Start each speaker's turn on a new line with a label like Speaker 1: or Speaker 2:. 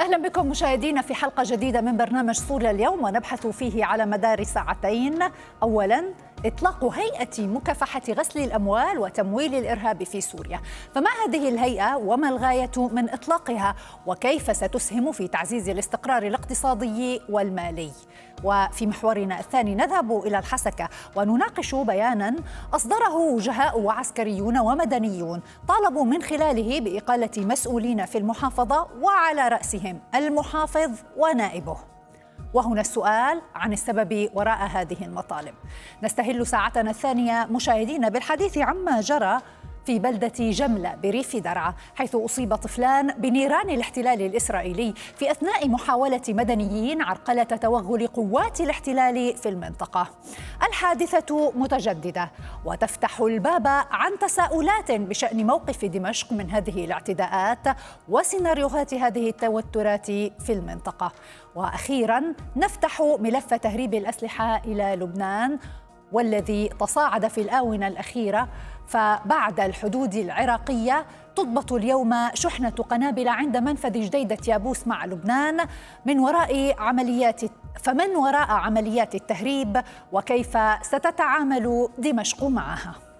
Speaker 1: أهلا بكم مشاهدينا في حلقة جديدة من برنامج سوريا اليوم، ونبحث فيه على مدار ساعتين. أولا، إطلاق هيئة مكافحة غسل الأموال وتمويل الإرهاب في سوريا. فما هذه الهيئة وما الغاية من إطلاقها وكيف ستسهم في تعزيز الاستقرار الاقتصادي والمالي؟ وفي محورنا الثاني نذهب إلى الحسكة ونناقش بيانا أصدره وجهاء وعسكريون ومدنيون طالبوا من خلاله بإقالة مسؤولين في المحافظة وعلى رأسهم المحافظ ونائبه. وهنا السؤال عن السبب وراء هذه المطالب. نستهل ساعتنا الثانية مشاهدين بالحديث عما جرى في بلدة جملة بريف درعا، حيث أصيب طفلان بنيران الاحتلال الإسرائيلي في أثناء محاولة مدنيين عرقلة توغل قوات الاحتلال في المنطقة. الحادثة متجددة وتفتح الباب عن تساؤلات بشأن موقف دمشق من هذه الاعتداءات وسيناريوهات هذه التوترات في المنطقة. وأخيرا نفتح ملف تهريب الأسلحة إلى لبنان، والذي تصاعد في الآونة الأخيرة، فبعد الحدود العراقية تضبط اليوم شحنة قنابل عند منفذ جديدة يابوس مع لبنان فمن وراء عمليات التهريب، وكيف ستتعامل دمشق معها؟